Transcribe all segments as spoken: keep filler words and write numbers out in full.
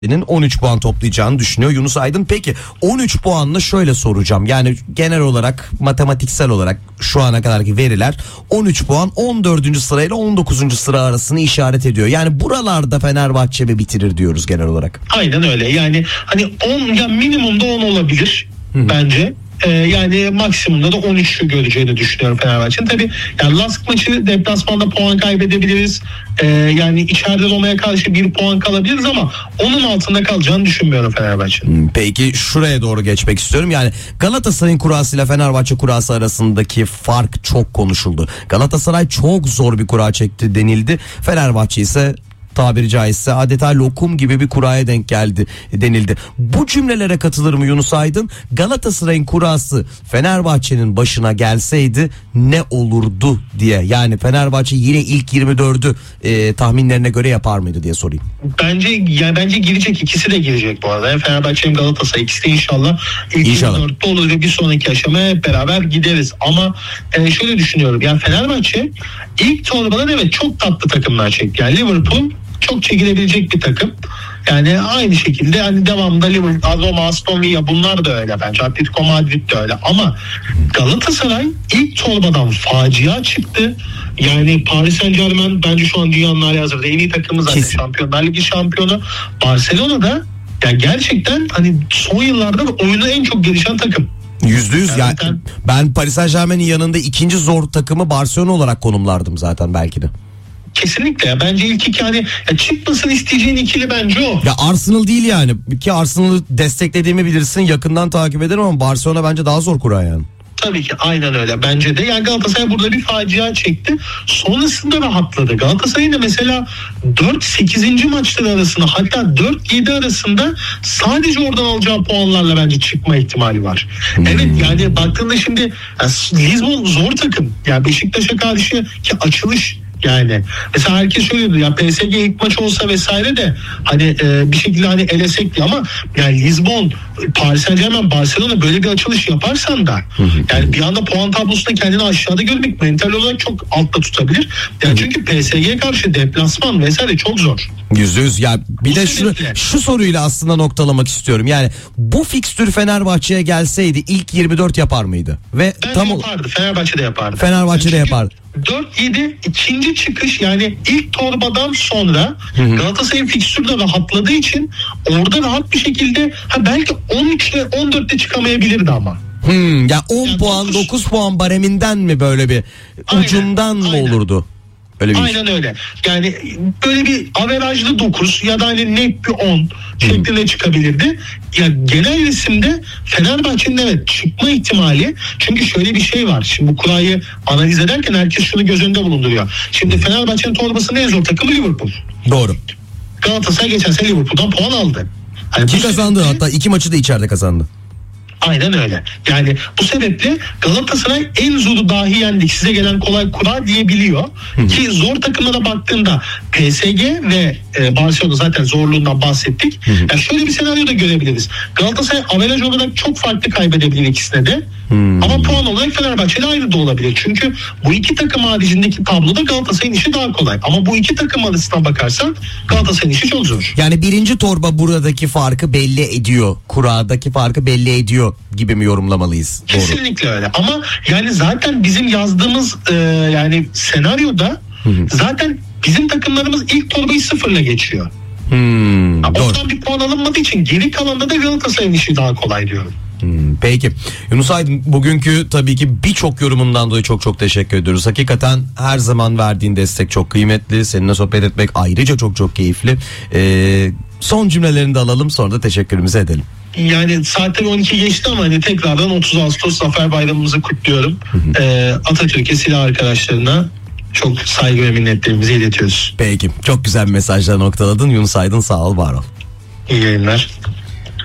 on üç puan toplayacağını düşünüyor Yunus Aydın. Peki on üç puanla şöyle soracağım. Yani genel olarak matematiksel olarak şu ana kadarki veriler on üç puan on dördüncü sırayla on dokuzuncu sıra arasını işaret ediyor. Yani buralarda Fenerbahçe mi bitirir diyoruz genel olarak? Aynen öyle. Yani hani on, ya minimumda on olabilir Hı-hı. bence. Ee, yani maksimumda da on üçü göreceğini düşünüyorum Fenerbahçe'nin. Tabii yani Lask maçı deplasmanda puan kaybedebiliriz. Ee, yani içeride Roma'ya karşı bir puan kalabiliriz ama onun altında kalacağını düşünmüyorum Fenerbahçe'nin. Peki şuraya doğru geçmek istiyorum. Yani Galatasaray'ın kurasıyla Fenerbahçe kurası arasındaki fark çok konuşuldu. Galatasaray çok zor bir kura çekti denildi. Fenerbahçe ise tabiri caizse adeta lokum gibi bir kuraya denk geldi denildi. Bu cümlelere katılır mı Yunus Aydın? Galatasaray'ın kurası Fenerbahçe'nin başına gelseydi ne olurdu diye. Yani Fenerbahçe yine ilk yirmi dördü e, tahminlerine göre yapar mıydı diye sorayım. Bence yani bence girecek, ikisi de girecek bu arada. Yani Fenerbahçe hem Galatasaray ikisi de inşallah ilk inşallah. yirmi dörtte olur ve bir sonraki aşamaya hep beraber gideriz. Ama e, şöyle düşünüyorum. Yani Fenerbahçe ilk torbadan evet çok tatlı takımlar çekti. Yani Liverpool çok çekilebilecek bir takım. Yani aynı şekilde hani devamında Liverpool, Roma, Aston Villa bunlar da öyle bence. Atletico Madrid de öyle. Ama Galatasaray ilk torbadan facia çıktı. Yani Paris Saint-Germain bence şu an dünyanın halihazırda en iyi takımı zaten. Kesin. Şampiyonlar Ligi şampiyonu. Barcelona'da yani gerçekten hani son yıllarda oyuna en çok gelişen takım. Yüzde yüz yani ben Paris Saint-Germain'in yanında ikinci zor takımı Barcelona olarak konumlardım zaten belki de. Kesinlikle ya. Bence ilk iki hani ya çıkmasını isteyeceğin ikili bence o. Ya Arsenal değil yani. Ki Arsenal'ı desteklediğimi bilirsin. Yakından takip ederim ama Barcelona bence daha zor kura yani. Tabii ki aynen öyle bence de. Yani Galatasaray burada bir facia çekti. Sonrasında rahatladı. Galatasaray'ın da mesela dört sekizinci maçları arasında hatta dört yedi arasında sadece oradan alacağı puanlarla bence çıkma ihtimali var. Hmm. Evet yani baktığında şimdi yani Lisbon zor takım. Yani Beşiktaş'a karşı ki açılış yani mesela herkes şöyle diyor ya P S G ilk maç olsa vesaire de hani e, bir şekilde hani elesek diye ama yani Lisbon, Paris Saint-Germain, Barcelona böyle bir açılış yaparsan da yani bir anda puan tablosunda kendini aşağıda görmek mental olarak çok altta tutabilir. Yani çünkü P S G'ye karşı deplasman vesaire çok zor. Yüzde yüz ya bir bu de şu, şu soruyla aslında noktalamak istiyorum. Yani bu fikstür Fenerbahçe'ye gelseydi ilk yirmi dört yapar mıydı? Ve bence tam yapardı. Fenerbahçe'de yapardı. Fenerbahçe'de yani yapardı. dört yedi ikinci çıkış yani ilk torbadan sonra Hı-hı. Galatasaray'ın fikstürü de rahatladığı için orada rahat bir şekilde ha belki on üçle on dörtte çıkamayabilirdi ama. Hmm, ya on yani puan dokuz... dokuz puan bareminden mi böyle bir aynen, ucundan mı aynen. olurdu? Öyle bir aynen iş. Öyle. Yani böyle bir averajlı dokuz ya da hani net bir on şeklinde çıkabilirdi. Ya genel resimde Fenerbahçe'nin evet çıkma ihtimali, çünkü şöyle bir şey var. Şimdi bu kurayı analiz ederken herkes şunu göz önünde bulunduruyor. Şimdi Fenerbahçe'nin torbasının en zor takımı Liverpool. Doğru. Galatasaray geçen sene Liverpool'dan puan aldı. Yani ki kazandı sebeple, hatta iki maçı da içeride kazandı. Aynen öyle. Yani bu sebeple Galatasaray en zoru dahi yendik, size gelen kolay kura diyebiliyor. Hı-hı. Ki zor takımlara baktığında P S G ve e, Barcelona zaten zorluğundan bahsettik. Yani şöyle bir senaryo da görebiliriz. Galatasaray averaj olarak çok farklı kaybedebilir ikisine de. Hmm. Ama puan olarak Fenerbahçe'yle ayrı da olabilir. Çünkü bu iki takım haricindeki tabloda Galatasaray'ın işi daha kolay. Ama bu iki takım arasına bakarsan Galatasaray'ın işi çok zor. Yani birinci torba buradaki farkı belli ediyor. Kuradaki farkı belli ediyor gibi mi yorumlamalıyız? Kesinlikle Doğru. öyle. Ama yani zaten bizim yazdığımız e, yani senaryoda hmm. zaten bizim takımlarımız ilk torbayı sıfırla geçiyor. Hmm, yani oradan bir puan alınmadığı için geri kalanda da Galatasaray'ın işi daha kolay diyorum. Hmm, peki Yunus Aydın, bugünkü tabii ki birçok yorumundan dolayı çok çok teşekkür ediyoruz. Hakikaten her zaman verdiğin destek çok kıymetli. Seninle sohbet etmek ayrıca çok çok keyifli. Ee, son cümlelerini de alalım, sonra da teşekkürümüzü edelim. Yani saatler on iki geçti ama hani tekrardan otuz Ağustos Zafer Bayramımızı kutluyorum. ee, Atatürk'e, silah arkadaşlarına çok saygı ve minnetlerimizi iletiyoruz. Peki, çok güzel bir mesajla noktaladın Yunus Aydın, sağ ol, var ol. İyi yayınlar.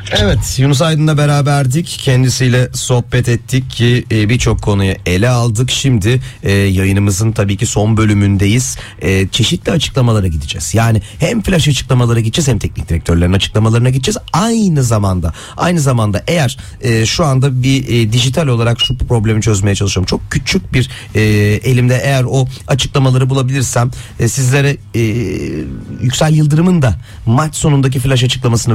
Evet, Yunus Aydın'la beraberdik. Kendisiyle sohbet ettik ki e, birçok konuyu ele aldık. Şimdi e, yayınımızın tabii ki son bölümündeyiz. E, çeşitli açıklamalara gideceğiz. Yani hem flash açıklamalara gideceğiz hem teknik direktörlerin açıklamalarına gideceğiz. Aynı zamanda aynı zamanda eğer e, şu anda bir e, dijital olarak şu problemi çözmeye çalışıyorum. Çok küçük bir e, elimde eğer o açıklamaları bulabilirsem e, sizlere e, Yüksel Yıldırım'ın da maç sonundaki flash açıklamasını